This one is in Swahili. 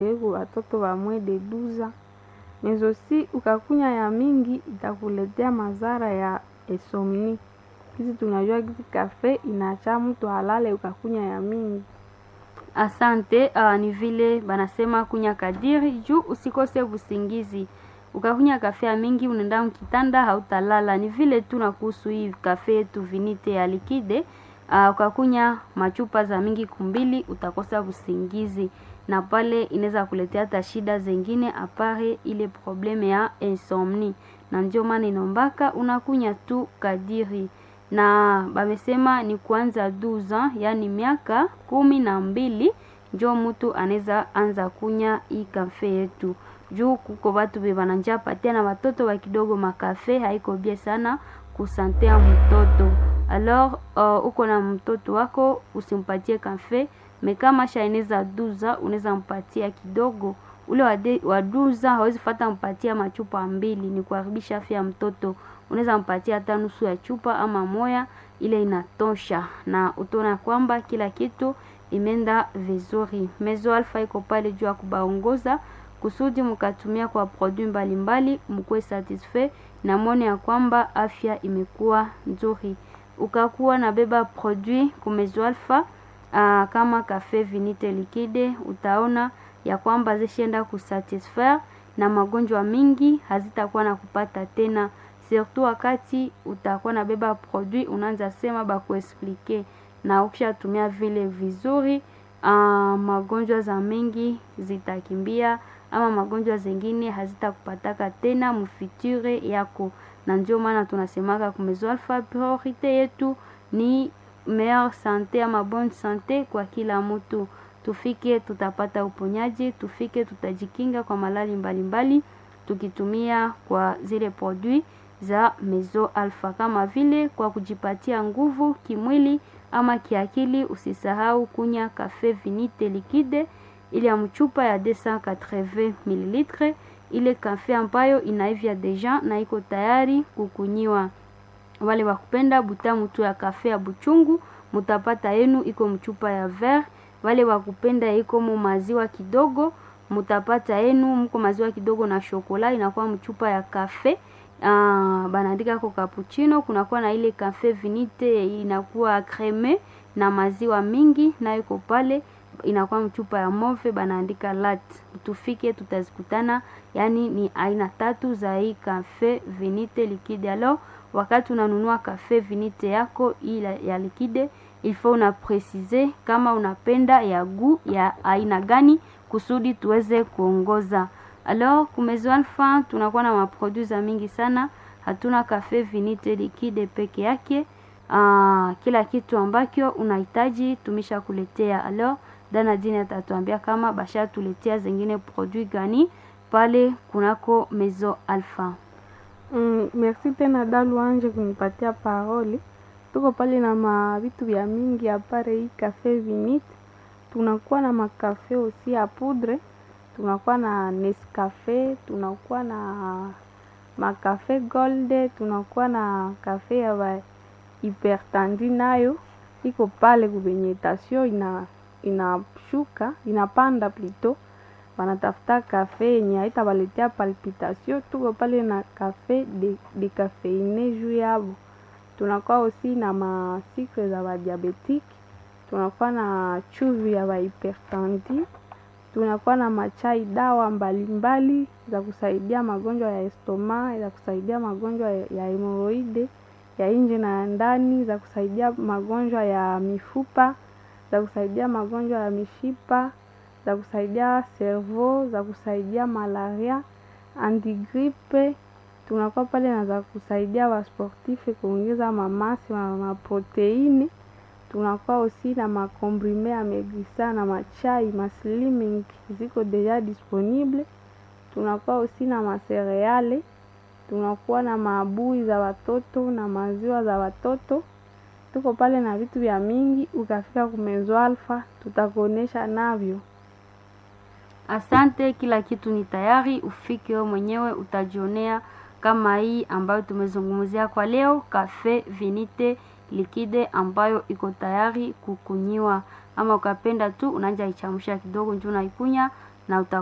watoto wa mwede 12 mezosi ukakunya ya mingi itakuletea madhara ya insomnie. Kizi tunajua kizi kafe inaacha mtu halale ukakunya ya mingi. Asante, ni vile banasema kunya kadiri juu usikose usingizi. Ukakunya kafe ya mingi unaenda mkitanda hautalala. Ni vile tu na kuhusu hii kafe yetu vinite ya likide. Ukakunya machupa za mingi kumbili utakosa usingizi. Na pale inaweza kuletea hata shida zingine apare ile probleme ya insomnie. Na ndio maana inombaka unakunya tu kadiri. Na bamesema ni kuanza 12 yani miaka 12 njo mtu anaweza anza kunya hii kafe yetu. Juu kuko watu bebana njaa patia na watoto wa kidogo makafe haiko bie sana kusantea mtoto. Alors uko na mtoto wako usimpatie kafe, mekama shaineza 12 unaweza mpatia kidogo. Ule wa 12 hawezi fata mpatia machupa 2 ni kuharibisha afya ya mtoto. Unaweza mpatia hata nusu ya chupa ama moya, ile inatosha na utaona kwamba kila kitu imenda vizuri. Mezo Alpha iko pale juu ya kubaongoza kusudi mkatumia kwa produit mbalimbali mkwe satisfait na mwone ya kwamba afya imekuwa nzuri. Ukakuwa na beba produit kumezo Alpha kama kafe vinite likide, utaona ya kwamba zishienda kusatisfaire na magonjwa mingi hazitakuwa na kupata tena. Surtout wakati utakuwa na beba produit unaanza sema bakuexplique na ukishatumia vile vizuri, magonjwa za mingi zitakimbia ama magonjwa zingine hazitakupataka tena mufiture yako. Na ndio maana tunasemaka kumezo Alpha priorite yetu ni meilleure santé ama bonne santé kwa kila mtu. Tufike tutapata uponyaji, tufike tutajikinga kwa malali mbalimbali tukitumia kwa zile produit za Mezo Alpha, kama vile kwa kujipatia nguvu kimwili ama kiakili. Usisahau kunya kafe vinite likide ili ya mchupa ya 280 ml, ile kafe ambayo inaivya deja na iko tayari kukunyiwa. Wale wakupenda butamu tu ya kafe ya buchungu mutapata yenu iko mchupa ya verre. Wale wakupenda iko maziwa kidogo mutapata yenu mko maziwa kidogo na shokola, inakuwa mchupa ya kafe. Banaandika kwa cappuccino. Kunakuwa na ile kafe vinite inakuwa creme na maziwa mingi na iko pale, inakuwa mchupa ya mauve banaandika latte. Tufike tutazikutana, yani ni aina 3 za hii kafe vinite likide. Alors wakati unanunua kafe vinite yako ila ya likide, il faut una préciser kama unapenda ya gu ya aina gani kusudi tuweze kuongoza. Alors kumezo Alpha tunakuwa na maproduits za mingi sana. Hatuna kafe vinite likide peke yake. Kila kitu ambacho unahitaji tumesha kuletea. Alors Dana Dini atatuambia kama basha tuletea zingine produit gani pale kunako Mezo Alpha. Merci tena Dalu Anje kunipatia parole. Tuko pale na mavitu vya mingi apare hii kafe vinite. Tunakuwa na makafe aussi ya poudre. Tunakuwa na Nescafe, tunakuwa na makafe Gold, tunakuwa na kafe ya hypertandi nayo iko pale kubenyetasio inashuka inapanda plito. Wanatafuta kafe yenye haitawaletea palpitation. Tuko pale na kafe de cafeine juu yabo. Tunakuwa aussi na masikre za ba diabetic. Tunakuwa na chuvi ya ba hypertandi. Tunakuwa na machai dawa mbalimbali za kusaidia magonjwa ya estoma, za kusaidia magonjwa ya hemorrhoide ya nje na ndani, za kusaidia magonjwa ya mifupa, za kusaidia magonjwa ya mishipa, za kusaidia cerveau, za kusaidia malaria, antigripe. Tunakuwa pale na za kusaidia wa sportife kuongeza mamasi na maproteini. Tunakuwa aussi na makombrime ya megrisa na machai maslimming ziko deja disponible. Tunakuwa aussi na masereale. Tunakuwa na mabui za watoto na maziwa za watoto. Tuko pale na vitu vya mingi. Ukafika kumezo Alpha tutakuonesha navyo. Asante, kila kitu ni tayari, ufike wewe mwenyewe utajionea kama hii ambayo tumezungumzia kwa leo, kafe vinite likide ambayo iko tayari kukunyiwa. Ama ukapenda tu unaanza ichamsha kidogo ndio unaikunya na